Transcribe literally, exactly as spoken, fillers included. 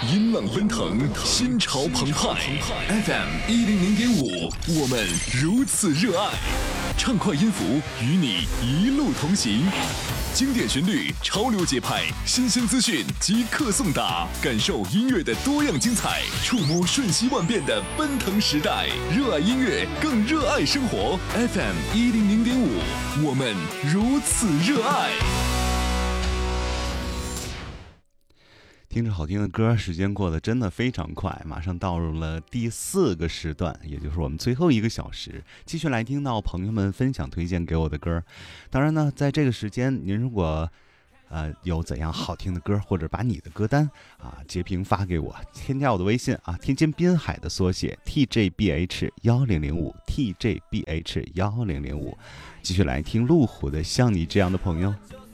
音浪奔腾，心潮澎湃。F M 一零零点五，我们如此热爱。畅快音符与你一路同行，经典旋律、潮流节拍、新鲜资讯即刻送达，感受音乐的多样精彩，触摸瞬息万变的奔腾时代。热爱音乐，更热爱生活。F M 一零零点五，我们如此热爱。 听着好听的歌，时间过得真的非常快，马上到入了第四个时段，也就是我们最后一个小时，继续来听到朋友们分享推荐给我的歌。当然呢，在这个时间，您如果呃有怎样好听的歌，或者把你的歌单啊截屏发给我，添加我的微信啊，天津滨海的缩写 T J B H 一零零五 T J B H 一零零五，继续来听路虎的《像你这样的朋友》。